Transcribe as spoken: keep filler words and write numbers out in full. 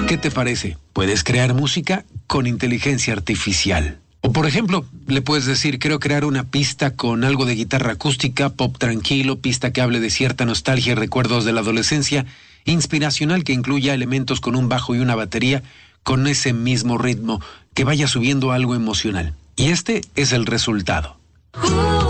¿Qué te parece? Puedes crear música con inteligencia artificial. O por ejemplo, le puedes decir, quiero crear una pista con algo de guitarra acústica, pop tranquilo, pista que hable de cierta nostalgia y recuerdos de la adolescencia, inspiracional que incluya elementos con un bajo y una batería, con ese mismo ritmo, que vaya subiendo algo emocional. Y este es el resultado.